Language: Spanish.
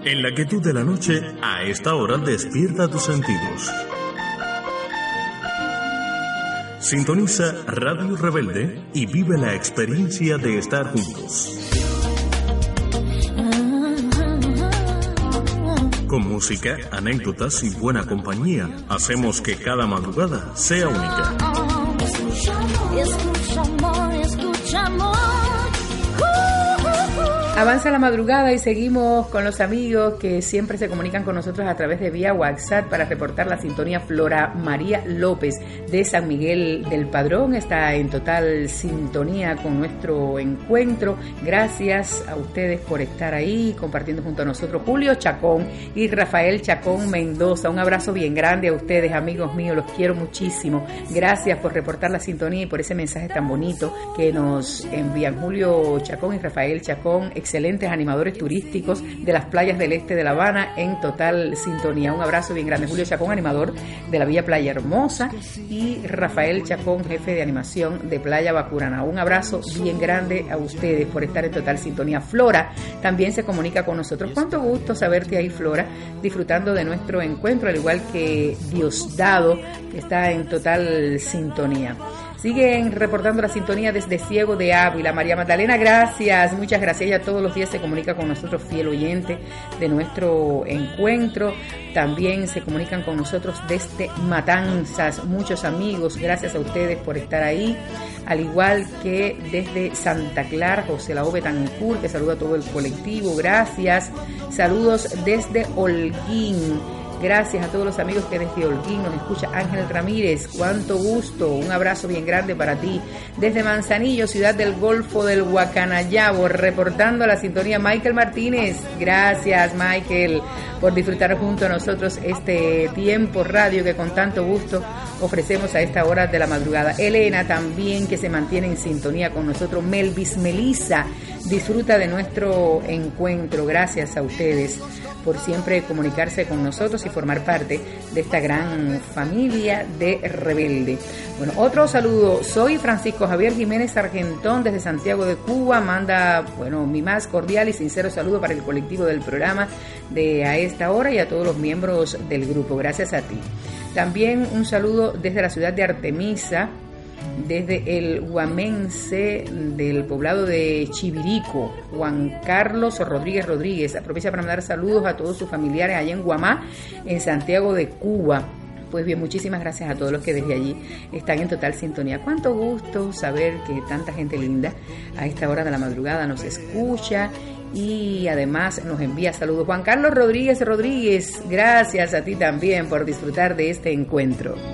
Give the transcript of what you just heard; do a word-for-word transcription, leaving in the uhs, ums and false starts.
En la quietud de la noche, a esta hora despierta tus sentidos. Sintoniza Radio Rebelde y vive la experiencia de estar juntos. Con música, anécdotas y buena compañía, hacemos que cada madrugada sea única. Escucha, amor, escucha, amor. Avanza la madrugada y seguimos con los amigos que siempre se comunican con nosotros a través de vía WhatsApp para reportar la sintonía. Flora María López de San Miguel del Padrón está en total sintonía con nuestro encuentro. Gracias a ustedes por estar ahí compartiendo junto a nosotros. Julio Chacón y Rafael Chacón Mendoza, un abrazo bien grande a ustedes, amigos míos, los quiero muchísimo. Gracias por reportar la sintonía y por ese mensaje tan bonito que nos envían. Julio Chacón y Rafael Chacón, excelentes animadores turísticos de las playas del este de La Habana, en total sintonía. Un abrazo bien grande. Julio Chacón, animador de la Villa Playa Hermosa, y Rafael Chacón, jefe de animación de Playa Bacurana. Un abrazo bien grande a ustedes por estar en total sintonía. Flora también se comunica con nosotros. Cuánto gusto saberte ahí, Flora, disfrutando de nuestro encuentro, al igual que Diosdado, que está en total sintonía. Siguen reportando la sintonía desde Ciego de Ávila. María Magdalena, gracias, muchas gracias. Ella todos los días se comunica con nosotros, fiel oyente de nuestro encuentro. También se comunican con nosotros desde Matanzas, muchos amigos, gracias a ustedes por estar ahí. Al igual que desde Santa Clara, José Laobe Tancur, que saluda a todo el colectivo, gracias. Saludos desde Holguín. Gracias a todos los amigos que desde Holguín nos escucha. Ángel Ramírez, cuánto gusto, un abrazo bien grande para ti. Desde Manzanillo, ciudad del Golfo del Guacanayabo, reportando la sintonía, Michael Martínez. Gracias, Michael, por disfrutar junto a nosotros este tiempo radio que con tanto gusto ofrecemos a esta hora de la madrugada. Elena también, que se mantiene en sintonía con nosotros. Melvis Melissa disfruta de nuestro encuentro. Gracias a ustedes por siempre comunicarse con nosotros y formar parte de esta gran familia de Rebelde. Bueno, otro saludo. Soy Francisco Javier Jiménez Argentón desde Santiago de Cuba. Manda, bueno, mi más cordial y sincero saludo para el colectivo del programa de A Esta Hora y a todos los miembros del grupo. Gracias a ti. También un saludo desde la ciudad de Artemisa, desde el guamense del poblado de Chivirico, Juan Carlos Rodríguez Rodríguez. Aprovecha para mandar saludos a todos sus familiares allá en Guamá, en Santiago de Cuba. Pues bien, muchísimas gracias a todos los que desde allí están en total sintonía. Cuánto gusto saber que tanta gente linda a esta hora de la madrugada nos escucha y además nos envía saludos. Juan Carlos Rodríguez Rodríguez, gracias a ti también por disfrutar de este encuentro.